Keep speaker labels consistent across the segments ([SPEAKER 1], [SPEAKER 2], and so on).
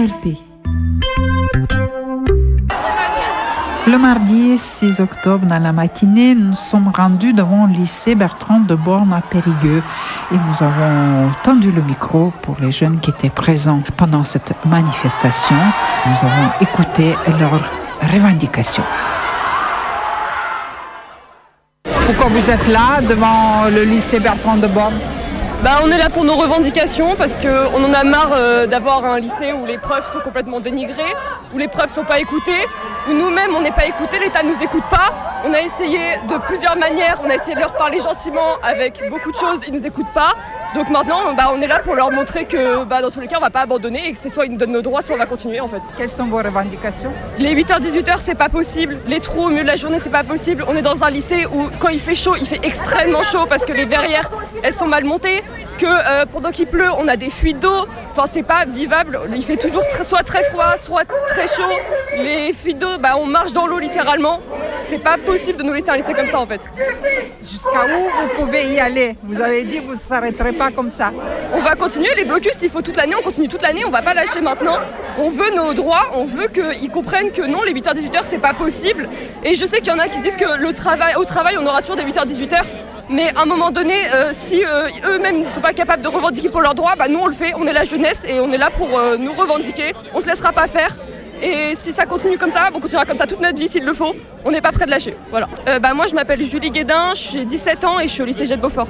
[SPEAKER 1] RLP. Le mardi 6 octobre, dans la matinée, nous sommes rendus devant le lycée Bertrand de Born à Périgueux et nous avons tendu le micro pour les jeunes qui étaient présents pendant cette manifestation. Nous avons écouté leurs revendications. Pourquoi vous êtes là devant le lycée Bertrand de Born ?
[SPEAKER 2] On est là pour nos revendications parce qu'on en a marre d'avoir un lycée où les profs sont complètement dénigrés, où les profs ne sont pas écoutés, où nous-mêmes on n'est pas écoutés, l'État ne nous écoute pas. On a essayé de plusieurs manières, on a essayé de leur parler gentiment avec beaucoup de choses, ils ne nous écoutent pas. Donc maintenant on est là pour leur montrer que dans tous les cas on ne va pas abandonner et que c'est soit ils nous donnent nos droits, soit on va continuer en fait.
[SPEAKER 1] Quelles sont vos revendications ?
[SPEAKER 2] Les 8h-18h c'est pas possible, les trous au milieu de la journée c'est pas possible. On est dans un lycée où quand il fait chaud, il fait extrêmement chaud parce que les verrières elles sont mal montées, que pendant qu'il pleut on a des fuites d'eau, enfin c'est pas vivable, il fait toujours soit très froid, soit très chaud. Les fuites d'eau, on marche dans l'eau littéralement, c'est pas possible de nous laisser un lycée comme ça en fait.
[SPEAKER 1] Jusqu'à où vous pouvez y aller ? Vous avez dit que vous ne s'arrêterez pas comme ça.
[SPEAKER 2] On va continuer, les blocus il faut toute l'année, on continue toute l'année, on va pas lâcher maintenant. On veut nos droits, on veut qu'ils comprennent que non, les 8h-18h c'est pas possible. Et je sais qu'il y en a qui disent que au travail on aura toujours des 8h-18h. Mais à un moment donné, si eux-mêmes ne sont pas capables de revendiquer pour leurs droits, nous on le fait, on est la jeunesse et on est là pour nous revendiquer, on se laissera pas faire. Et si ça continue comme ça, on continuera comme ça toute notre vie s'il le faut, on n'est pas prêt de lâcher. Voilà. Moi je m'appelle Julie Guédin, j'ai 17 ans et je suis au lycée Jet de Beaufort.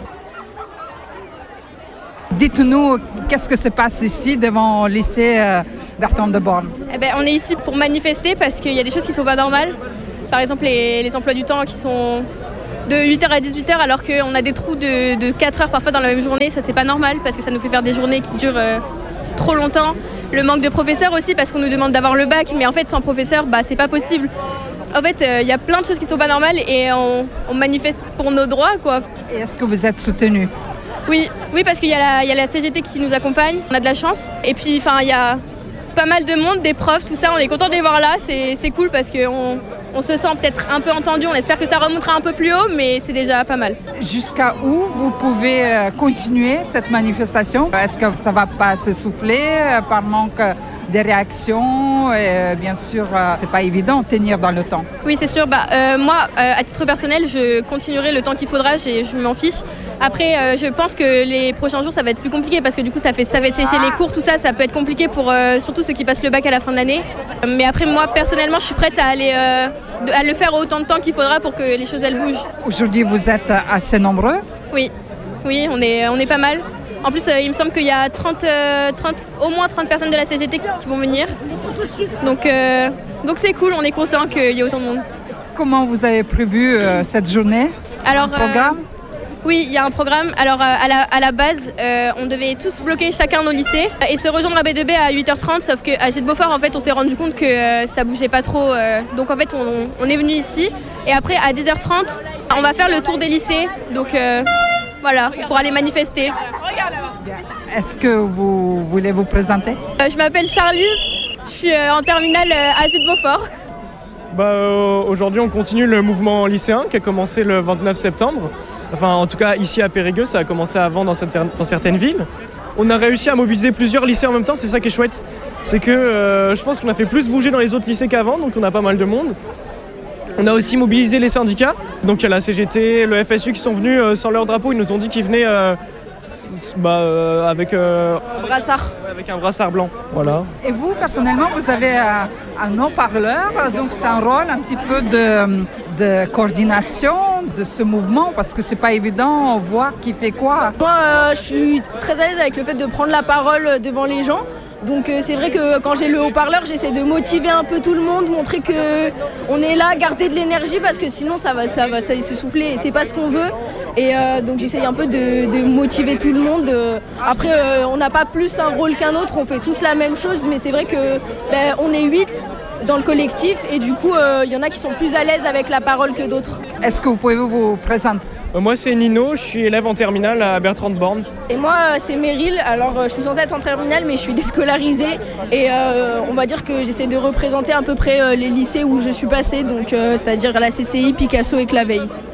[SPEAKER 1] Dites-nous, qu'est-ce que se passe ici devant le lycée Bertrand de Born ?
[SPEAKER 3] On est ici pour manifester parce qu'il y a des choses qui ne sont pas normales. Par exemple les emplois du temps qui sont de 8h à 18h alors qu'on a des trous de 4 heures parfois dans la même journée. Ça c'est pas normal parce que ça nous fait faire des journées qui durent trop longtemps. Le manque de professeurs aussi parce qu'on nous demande d'avoir le bac, mais en fait sans professeur c'est pas possible. En fait il y a plein de choses qui sont pas normales et on manifeste pour nos droits quoi.
[SPEAKER 1] Et est-ce que vous êtes soutenus ?
[SPEAKER 3] Oui parce qu'il y a la CGT qui nous accompagne, on a de la chance. Et puis il y a pas mal de monde, des profs, tout ça, on est content de les voir là, c'est cool parce qu'on se sent peut-être un peu entendu, on espère que ça remontera un peu plus haut, mais c'est déjà pas mal.
[SPEAKER 1] Jusqu'à où vous pouvez continuer cette manifestation ? Est-ce que ça ne va pas s'essouffler par manque de réactions ? Et bien sûr, c'est pas évident de tenir dans le temps.
[SPEAKER 3] Oui, c'est sûr. Moi, à titre personnel, je continuerai le temps qu'il faudra, je m'en fiche. Après, je pense que les prochains jours, ça va être plus compliqué parce que du coup, ça fait sécher les cours, tout ça, ça peut être compliqué pour surtout ceux qui passent le bac à la fin de l'année. Mais après, moi, personnellement, je suis prête à aller à le faire autant de temps qu'il faudra pour que les choses elles bougent.
[SPEAKER 1] Aujourd'hui, vous êtes assez nombreux ?
[SPEAKER 3] Oui, on est pas mal. En plus, il me semble qu'il y a au moins 30 personnes de la CGT qui vont venir. Donc c'est cool, on est content qu'il y ait autant de monde.
[SPEAKER 1] Comment vous avez prévu cette journée ?
[SPEAKER 3] Alors,
[SPEAKER 1] programme ?
[SPEAKER 3] Oui, il y a un programme. Alors à la base, on devait tous bloquer chacun nos lycées et se rejoindre à B2B à 8h30, sauf qu'à Jet de Beaufort, en fait, on s'est rendu compte que ça bougeait pas trop. Donc en fait, on est venu ici et après à 10h30, on va faire le tour des lycées. Donc voilà, pour aller manifester.
[SPEAKER 1] Est-ce que vous voulez vous présenter ?
[SPEAKER 3] Je m'appelle Charlize, je suis en terminale à Jet de Beaufort.
[SPEAKER 4] Aujourd'hui, on continue le mouvement lycéen qui a commencé le 29 septembre. Enfin, en tout cas, ici à Périgueux, ça a commencé avant dans certaines villes. On a réussi à mobiliser plusieurs lycées en même temps, c'est ça qui est chouette. C'est que je pense qu'on a fait plus bouger dans les autres lycées qu'avant, donc on a pas mal de monde. On a aussi mobilisé les syndicats. Donc il y a la CGT, le FSU qui sont venus sans leur drapeau. Ils nous ont dit qu'ils venaient avec un
[SPEAKER 3] brassard.
[SPEAKER 4] Avec un brassard blanc. Voilà.
[SPEAKER 1] Et vous, personnellement, vous avez un haut-parleur, donc c'est un rôle un petit peu de coordination de ce mouvement, parce que c'est pas évident de voir qui fait quoi.
[SPEAKER 5] Moi, je suis très à l'aise avec le fait de prendre la parole devant les gens. Donc c'est vrai que quand j'ai le haut-parleur, j'essaie de motiver un peu tout le monde, montrer qu'on est là, garder de l'énergie parce que sinon ça va s'essouffler et c'est pas ce qu'on veut. Et donc j'essaye un peu de motiver tout le monde. Après, on n'a pas plus un rôle qu'un autre, on fait tous la même chose, mais c'est vrai que on est 8 dans le collectif et du coup il y en a qui sont plus à l'aise avec la parole que d'autres.
[SPEAKER 1] Est-ce que vous pouvez vous présenter ?
[SPEAKER 4] Moi c'est Nino, je suis élève en terminale à Bertrand de Born.
[SPEAKER 5] Et moi c'est Meryl, alors je suis censée être en terminale mais je suis déscolarisée et on va dire que j'essaie de représenter à peu près les lycées où je suis passée, donc c'est-à-dire la CCI, Picasso et Claveille.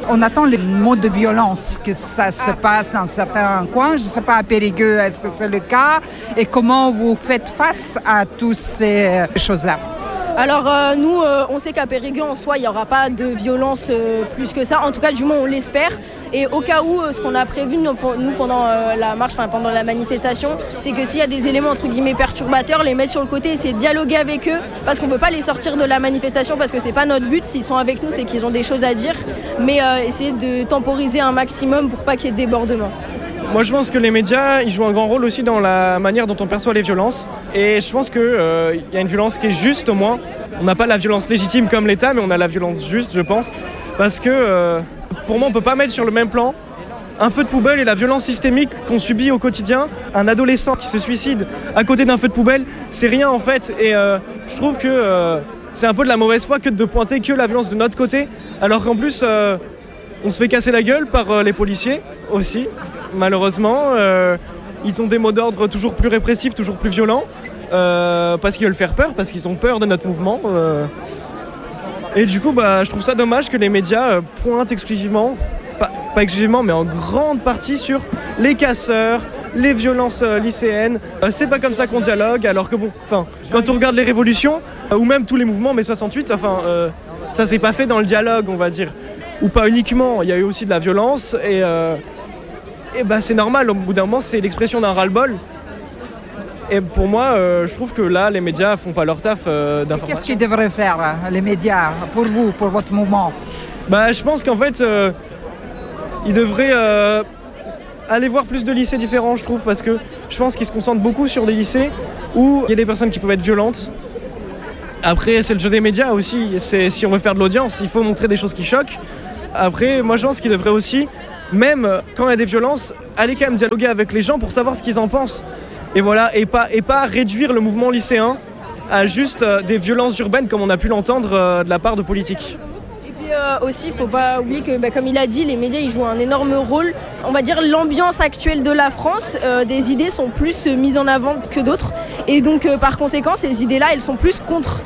[SPEAKER 6] On attend les mots de violence, que ça se passe dans certains coins. Je ne sais pas, à Périgueux, est-ce que c'est le cas? Et comment vous faites face à toutes ces choses-là?
[SPEAKER 5] Alors nous, on sait qu'à Périgueux, en soi, il n'y aura pas de violence plus que ça. En tout cas, du moins, on l'espère. Et au cas où, ce qu'on a prévu, nous pendant la marche, pendant la manifestation, c'est que s'il y a des éléments, entre guillemets, perturbateurs, les mettre sur le côté, essayer de dialoguer avec eux, parce qu'on ne veut pas les sortir de la manifestation, parce que ce n'est pas notre but. S'ils sont avec nous, c'est qu'ils ont des choses à dire. Mais essayer de temporiser un maximum pour pas qu'il y ait de débordement.
[SPEAKER 4] Moi, je pense que les médias, ils jouent un grand rôle aussi dans la manière dont on perçoit les violences. Et je pense qu'il y a une violence qui est juste, au moins. On n'a pas la violence légitime comme l'État, mais on a la violence juste, je pense. Parce que, pour moi, on ne peut pas mettre sur le même plan un feu de poubelle et la violence systémique qu'on subit au quotidien. Un adolescent qui se suicide à côté d'un feu de poubelle, c'est rien, en fait. Et je trouve que c'est un peu de la mauvaise foi que de pointer que la violence de notre côté, alors qu'en plus, on se fait casser la gueule par les policiers aussi. Malheureusement, ils ont des mots d'ordre toujours plus répressifs, toujours plus violents, parce qu'ils veulent faire peur, parce qu'ils ont peur de notre mouvement. Et du coup, je trouve ça dommage que les médias pointent exclusivement, pas exclusivement, mais en grande partie sur les casseurs, les violences lycéennes. C'est pas comme ça qu'on dialogue, alors que quand on regarde les révolutions, ou même tous les mouvements, mai 68, ça s'est pas fait dans le dialogue, on va dire. Ou pas uniquement, il y a eu aussi de la violence, et c'est normal, au bout d'un moment, c'est l'expression d'un ras-le-bol. Et pour moi, je trouve que là, les médias font pas leur taf d'information.
[SPEAKER 6] Qu'est-ce qu'ils devraient faire, les médias, pour vous, pour votre mouvement?
[SPEAKER 4] Je pense qu'en fait, ils devraient aller voir plus de lycées différents, je trouve, parce que je pense qu'ils se concentrent beaucoup sur des lycées où il y a des personnes qui peuvent être violentes. Après, c'est le jeu des médias aussi. Si on veut faire de l'audience, il faut montrer des choses qui choquent. Après, moi, je pense qu'ils devraient aussi, même quand il y a des violences, aller quand même dialoguer avec les gens pour savoir ce qu'ils en pensent. Et voilà, et pas réduire le mouvement lycéen à juste des violences urbaines comme on a pu l'entendre de la part de politiques.
[SPEAKER 5] Et puis aussi, il ne faut pas oublier que, comme il a dit, les médias ils jouent un énorme rôle. On va dire l'ambiance actuelle de la France, des idées sont plus mises en avant que d'autres. Et donc, par conséquent, ces idées-là, elles sont plus contre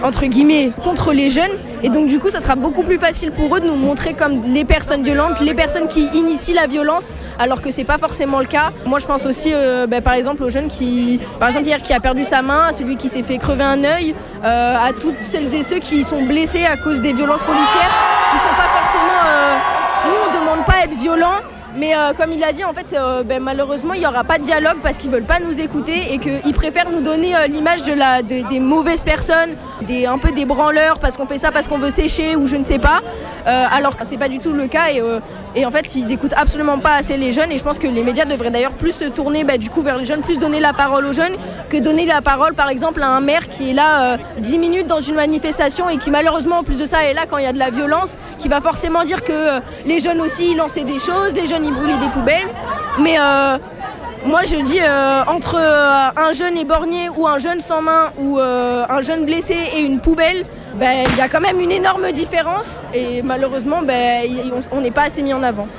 [SPEAKER 5] les jeunes. Et donc du coup ça sera beaucoup plus facile pour eux de nous montrer comme les personnes violentes, les personnes qui initient la violence, alors que c'est pas forcément le cas. Moi je pense aussi par exemple aux jeunes hier qui a perdu sa main, à celui qui s'est fait crever un œil, à toutes celles et ceux qui sont blessés à cause des violences policières, qui sont pas forcément... Nous on demande pas à être violents, mais comme il l'a dit, en fait, malheureusement, il n'y aura pas de dialogue parce qu'ils ne veulent pas nous écouter et qu'ils préfèrent nous donner l'image des mauvaises personnes, un peu des branleurs parce qu'on fait ça parce qu'on veut sécher ou je ne sais pas, alors que ce n'est pas du tout le cas et en fait, ils n'écoutent absolument pas assez les jeunes et je pense que les médias devraient d'ailleurs plus se tourner du coup vers les jeunes, plus donner la parole aux jeunes que donner la parole par exemple à un maire qui est là 10 minutes dans une manifestation et qui malheureusement en plus de ça est là quand il y a de la violence, qui va forcément dire que les jeunes aussi ils lançaient des choses, les jeunes ils brûlaient des poubelles, mais moi je dis entre un jeune éborgné ou un jeune sans main ou un jeune blessé et une poubelle, il y a quand même une énorme différence et malheureusement on n'est pas assez mis en avant.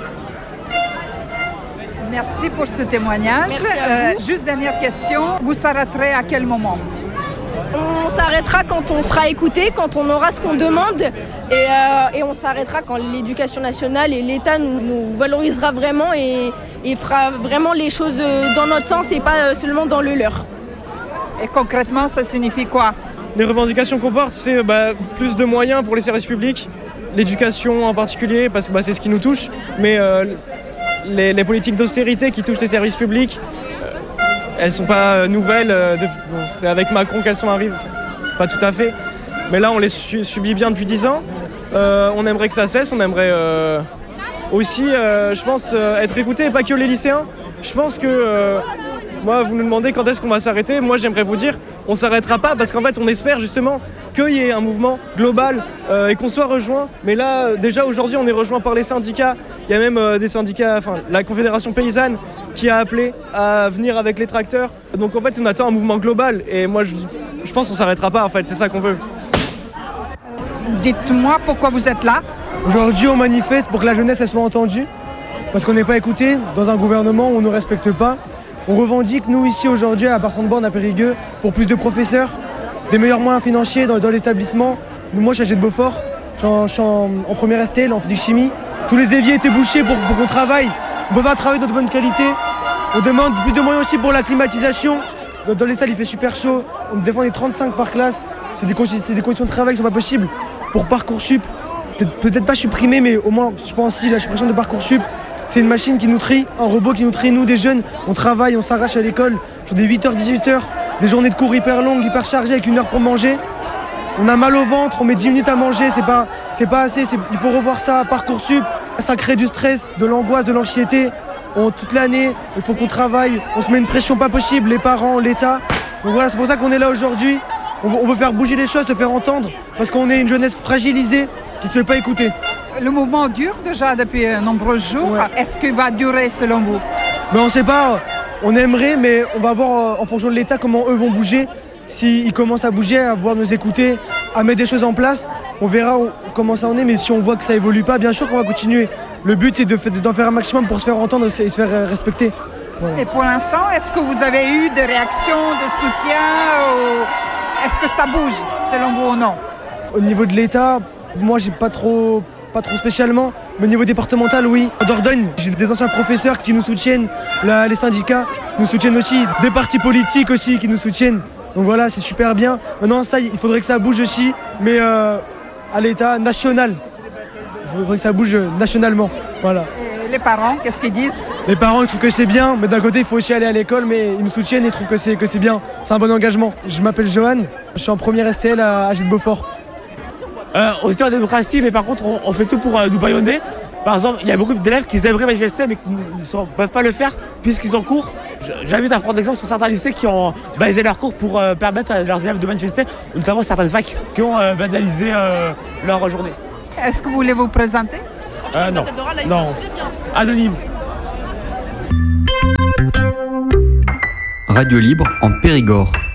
[SPEAKER 6] Merci pour ce témoignage.
[SPEAKER 5] Merci à vous.
[SPEAKER 6] Juste dernière question, vous s'arrêterez à quel moment?
[SPEAKER 5] On s'arrêtera quand on sera écouté, quand on aura ce qu'on demande et on s'arrêtera quand l'éducation nationale et l'État nous valorisera vraiment et fera vraiment les choses dans notre sens et pas seulement dans le leur.
[SPEAKER 6] Et concrètement, ça signifie quoi?
[SPEAKER 4] Les revendications qu'on porte, c'est plus de moyens pour les services publics, l'éducation en particulier, parce que c'est ce qui nous touche, mais les politiques d'austérité qui touchent les services publics, elles sont pas nouvelles, c'est avec Macron qu'elles sont arrivées, pas tout à fait. Mais là, on les subit bien depuis 10 ans. On aimerait que ça cesse, on aimerait aussi, je pense, être écouté, et pas que les lycéens. Je pense que, moi, vous nous demandez quand est-ce qu'on va s'arrêter. Moi, j'aimerais vous dire, on s'arrêtera pas, parce qu'en fait, on espère justement qu'il y ait un mouvement global et qu'on soit rejoint. Mais là, déjà, aujourd'hui, on est rejoint par les syndicats. Il y a même des syndicats, la Confédération Paysanne, qui a appelé à venir avec les tracteurs. Donc en fait, on attend un mouvement global. Et moi, je pense qu'on s'arrêtera pas, en fait. C'est ça qu'on veut.
[SPEAKER 6] Dites-moi pourquoi vous êtes là.
[SPEAKER 7] Aujourd'hui, on manifeste pour que la jeunesse elle soit entendue. Parce qu'on n'est pas écouté dans un gouvernement où on ne nous respecte pas. On revendique, nous, ici, aujourd'hui, à Partant de Borne, à Périgueux, pour plus de professeurs, des meilleurs moyens financiers dans l'établissement. Moi, je suis âgé de Beaufort. Je suis en première STL, en physique-chimie. tous les éviers étaient bouchés pour qu'on travaille. On ne peut pas travailler dans de bonne qualité. On demande plus de moyens aussi pour la climatisation. Dans les salles, il fait super chaud. Des fois, on est 35 par classe. C'est des conditions de travail qui ne sont pas possibles. Pour Parcoursup, peut-être pas supprimé, mais au moins, je pense si la suppression de Parcoursup, c'est une machine qui nous trie, un robot qui nous trie. Nous, des jeunes, on travaille, on s'arrache à l'école. Sur des 8h, 18h, des journées de cours hyper longues, hyper chargées, avec 1 heure pour manger. On a mal au ventre, on met 10 minutes à manger, c'est pas assez. Il faut revoir ça. Parcoursup, ça crée du stress, de l'angoisse, de l'anxiété. Toute l'année, il faut qu'on travaille, on se met une pression pas possible, les parents, l'État. Donc voilà, c'est pour ça qu'on est là aujourd'hui. On veut faire bouger les choses, se faire entendre, parce qu'on est une jeunesse fragilisée qui ne se fait pas écouter.
[SPEAKER 6] Le mouvement dure déjà depuis de nombreux jours. Ouais. Est-ce qu'il va durer selon vous?
[SPEAKER 7] On ne sait pas, on aimerait, mais on va voir en fonction de l'État comment eux vont bouger. S'ils commencent à bouger, à vouloir nous écouter, à mettre des choses en place, on verra comment ça en est. Mais si on voit que ça évolue pas, bien sûr qu'on va continuer. Le but, c'est d'en faire un maximum pour se faire entendre et se faire respecter.
[SPEAKER 6] Voilà. Et pour l'instant, est-ce que vous avez eu des réactions, de soutien Est-ce que ça bouge, selon vous ou non?
[SPEAKER 7] Au niveau de l'État, moi, j'ai pas trop spécialement. Mais au niveau départemental, oui. À Dordogne, j'ai des anciens professeurs qui nous soutiennent. Les syndicats nous soutiennent aussi. Des partis politiques aussi qui nous soutiennent. Donc voilà, c'est super bien. Maintenant, ça, il faudrait que ça bouge aussi, mais à l'état national. Il faudrait que ça bouge nationalement. Voilà.
[SPEAKER 6] Et les parents, qu'est-ce qu'ils disent?
[SPEAKER 7] Les parents, ils trouvent que c'est bien, mais d'un côté, il faut aussi aller à l'école, mais ils nous soutiennent et ils trouvent que c'est bien. C'est un bon engagement. Je m'appelle Johan, je suis en première STL à Gilles Beaufort.
[SPEAKER 8] On était en démocratie, mais par contre, on fait tout pour nous bâillonner. Par exemple, il y a beaucoup d'élèves qui aimeraient manifester, mais qui ne peuvent pas le faire puisqu'ils ont cours. J'invite à prendre l'exemple sur certains lycées qui ont balisé leurs cours pour permettre à leurs élèves de manifester, notamment certaines facs qui ont banalisé leur journée.
[SPEAKER 6] Est-ce que vous voulez vous présenter?
[SPEAKER 8] Non. Anonyme.
[SPEAKER 9] Radio Libre en Périgord.